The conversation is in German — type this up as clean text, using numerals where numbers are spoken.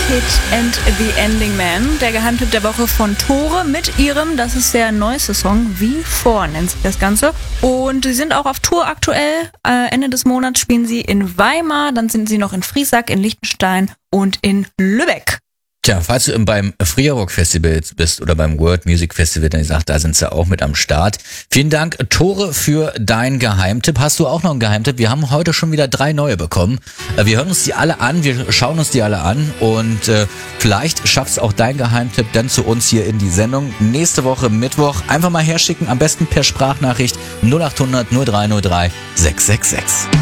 Hit and the Ending Man, der Geheimtipp der Woche von Tore mit ihrem, das ist der neueste Song, Wie vor nennt sich das Ganze. Und sie sind auch auf Tour aktuell. Ende des Monats spielen sie in Weimar, dann sind sie noch in Friesack, in Liechtenstein und in Lübeck. Tja, falls du beim Free Rock Festival bist oder beim World Music Festival, dann gesagt, da sind sie auch mit am Start. Vielen Dank, Tore, für deinen Geheimtipp. Hast du auch noch einen Geheimtipp? Wir haben heute schon wieder 3 neue bekommen. Wir hören uns die alle an, wir schauen uns die alle an und vielleicht schaffst auch dein Geheimtipp dann zu uns hier in die Sendung. Nächste Woche Mittwoch einfach mal herschicken, am besten per Sprachnachricht 0800 0303 666.